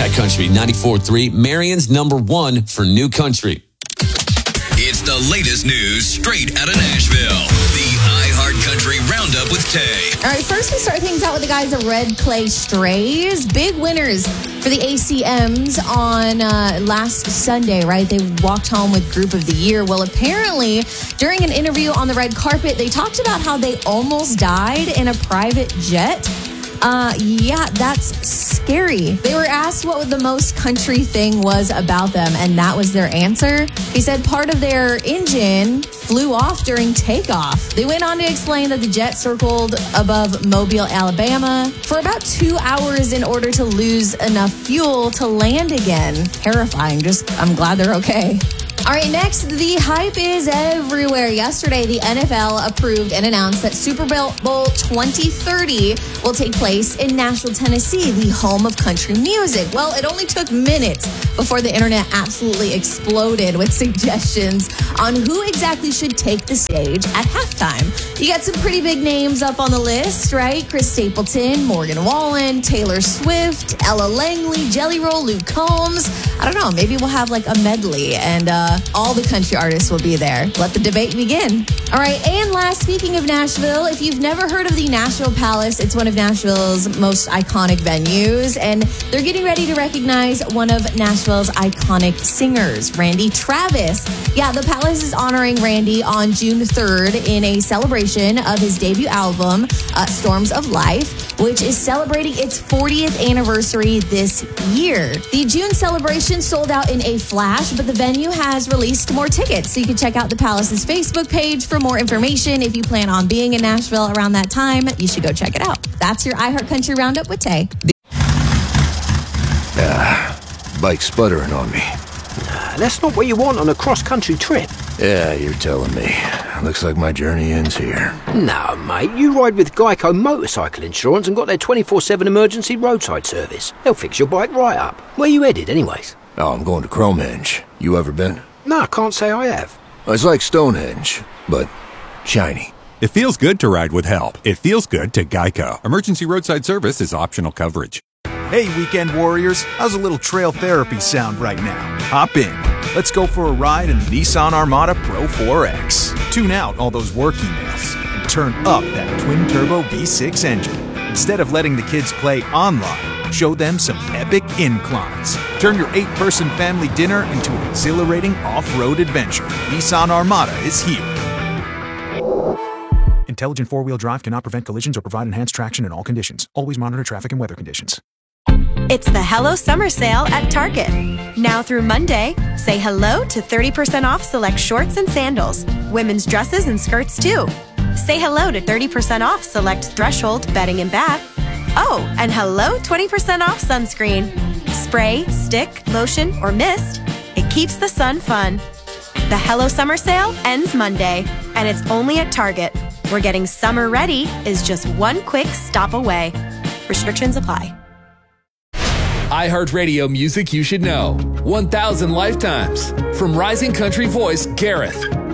iCountry 94.3, Marion's number one for new country. It's the latest news straight out of Nashville. The iHeartCountry Roundup with Tay. All right, first we start things out with the guys at Red Clay Strays. Big winners for the ACMs on last Sunday, right? They walked home with Group of the Year. Well, apparently, during an interview on the red carpet, they talked about how they almost died in a private jet. Yeah, that's scary. They were asked what the most country thing was about them, and that was their answer. He said part of their engine flew off during takeoff. They went on to explain that the jet circled above Mobile, Alabama for about 2 hours in order to lose enough fuel to land again. Terrifying. I'm glad they're okay. All right, next, the hype is everywhere. Yesterday, the NFL approved and announced that Super Bowl 2030 will take place in Nashville, Tennessee, the home of country music. Well, it only took minutes before the internet absolutely exploded with suggestions on who exactly should take the stage at halftime. You got some pretty big names up on the list, right? Chris Stapleton, Morgan Wallen, Taylor Swift, Ella Langley, Jelly Roll, Luke Combs. I don't know, maybe we'll have like a medley and all the country artists will be there. Let the debate begin. All right, and last, speaking of Nashville, if you've never heard of the Nashville Palace, it's one of Nashville's most iconic venues, and they're getting ready to recognize one of Nashville's iconic singers, Randy Travis. Yeah, the Palace is honoring Randy on June 3rd in a celebration of his debut album, Storms of Life, which is celebrating its 40th anniversary this year. The June celebration sold out in a flash, but the venue has released more tickets, so you can check out the Palace's Facebook page for more information. If you plan on being in Nashville around that time, you should go check it out. That's your iHeartCountry Roundup with Tay. Bike's sputtering on me. That's not what you want on a cross-country trip. Yeah, you're telling me. Looks like my journey ends here. No, mate, you ride with Geico Motorcycle Insurance and got their 24/7 emergency roadside service. They'll fix your bike right up. Where you headed, anyways? Oh, I'm going to Cromenge. You ever been? No, I can't say I have. It's like Stonehenge, but shiny. It feels good to ride with help. It feels good to Geico. Emergency roadside service is optional coverage. Hey, weekend warriors, how's a little trail therapy sound right now? Hop in. Let's go for a ride in the Nissan Armada Pro 4X. Tune out all those work emails and turn up that twin-turbo V6 engine. Instead of letting the kids play online, show them some epic inclines. Turn your 8-person family dinner into an exhilarating off-road adventure. Nissan Armada is here. Intelligent four-wheel drive cannot prevent collisions or provide enhanced traction in all conditions. Always monitor traffic and weather conditions. It's the Hello Summer Sale at Target. Now through Monday, say hello to 30% off select shorts and sandals. Women's dresses and skirts too. Say hello to 30% off select Threshold bedding and bath. Oh, and hello 20% off sunscreen. Spray, stick, lotion, or mist. It keeps the sun fun. The Hello Summer Sale ends Monday, and it's only at Target, where getting summer ready is just one quick stop away. Restrictions apply. iHeartRadio music you should know. 1,000 lifetimes. From rising country voice Gareth.